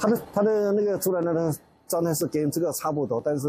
它的那个出来的状态是跟这个差不多，但是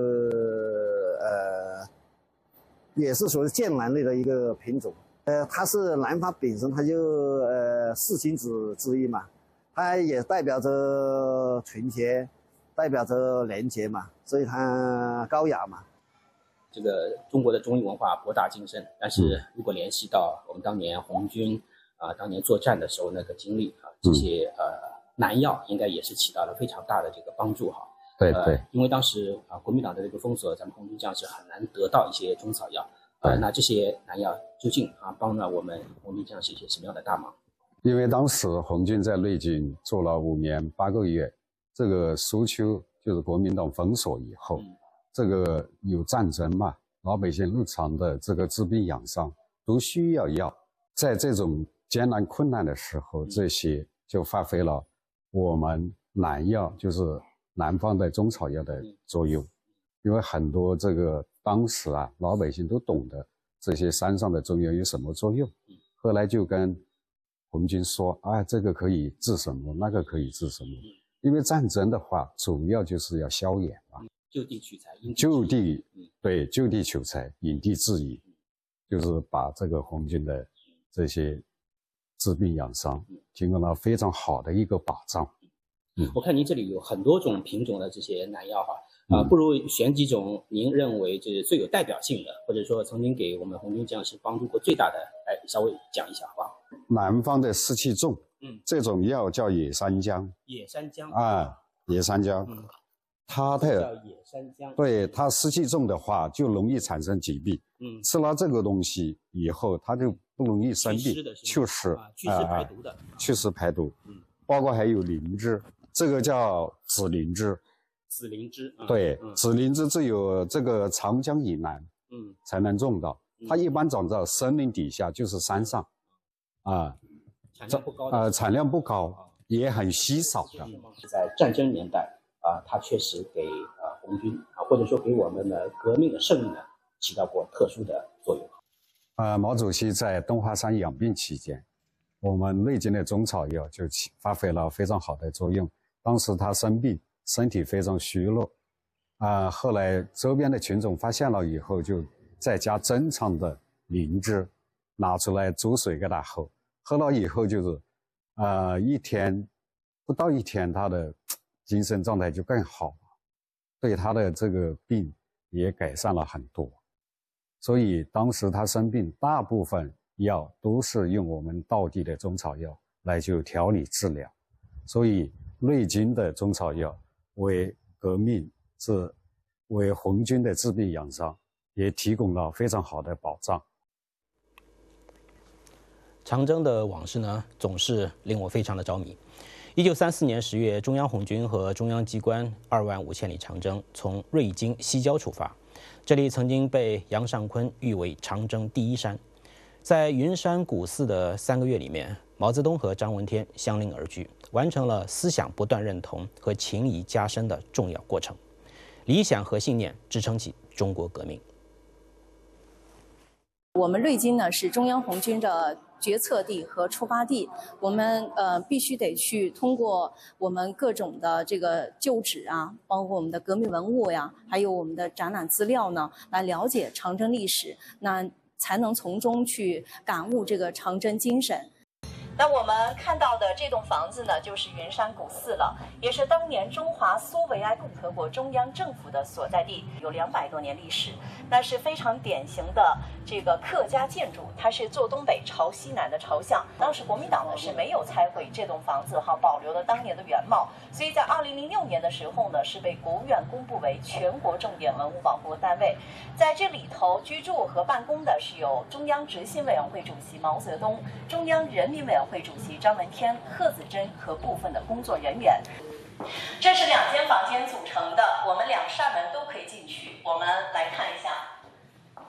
也是属于剑兰类的一个品种。它是兰花本身，它就四君子之一嘛，它也代表着纯洁，代表着廉洁嘛，所以它高雅嘛。 这个中国的中医文化博大精深，但是如果联系到我们当年红军当年作战的时候那个经历这些南药应该也是起到了非常大的这个帮助哈。 对， 因为当时国民党的这个封锁，咱们红军将士很难得到一些中草药。那这些南药究竟帮了我们红军将士一些什么样的大忙？ 因为当时红军在内京做了5年8个月，这个苏秋就是国民党封锁以后，这个有战争嘛，老百姓日常的这个治病养伤都需要药，在这种艰难困难的时候，这些就发挥了我们南药，就是南方的中草药的作用。因为很多这个当时老百姓都懂得这些山上的中药有什么作用，后来就跟红军说这个可以治什么，那个可以治什么。因为战争的话主要就是要消炎嘛， 就地取材， 就地取材，因地制宜，就是把这个红军的这些治病养伤提供了非常好的一个保障。 我看您这里有很多种品种的这些南药不如选几种您认为就是最有代表性的，或者说曾经给我们红军将士帮助过最大的，稍微讲一下好不好？ 南方的湿气重，这种药叫野山姜。 野山姜野山姜，它的叫野山姜， 对，它湿气重的话就容易产生疾病。吃了这个东西以后，它就不容易生病，祛湿排毒的， 祛湿排毒。包括还有灵芝，这个叫紫灵芝。 紫灵芝， 对，紫灵芝只有这个长江以南才能种到，它一般长在森林底下，就是山上产量不高产量不高，也很稀少的。 在战争年代它确实给红军或者说给我们的革命的胜利呢起到过特殊的作用。 毛主席在东华山养病期间，我们内京的中草药就发挥了非常好的作用。当时他生病，身体非常虚弱后来周边的群众发现了以后，就在家珍藏的灵芝拿出来煮水给他喝，喝了以后就是不到一天他的精神状态就更好了，对他的这个病也改善了很多。所以当时他生病，大部分药都是用我们道地的中草药来就调理治疗，所以内京的中草药为革命为红军的治病养伤也提供了非常好的保障。 长征的往事呢，总是令我非常的着迷。1934年10月，中央红军和中央机关2万5千里长征从瑞金西郊出发，这里曾经被杨尚昆誉为长征第一山。在云山古寺的3个月里面，毛泽东和张闻天相邻而居，完成了思想不断认同和情谊加深的重要过程。理想和信念支撑起中国革命。 我们瑞金呢是中央红军的决策地和出发地，我们必须得去通过我们各种的这个旧址包括我们的革命文物呀，还有我们的展览资料呢，来了解长征历史，那才能从中去感悟这个长征精神。 那我们看到的这栋房子呢，就是云山古寺了，也是当年中华苏维埃共和国中央政府的所在地，有200多年历史。那是非常典型的这个客家建筑，它是坐东北朝西南的朝向。当时国民党呢是没有拆毁这栋房子保留了当年的原貌，所以在2006年的时候呢，是被国务院公布为全国重点文物保护单位。在这里头居住和办公的是有中央执行委员会主席毛泽东、中央人民委员会主席张闻天、贺子珍和部分的工作人员。这是2间房间组成的，我们2扇门都可以进去。我们来看一下。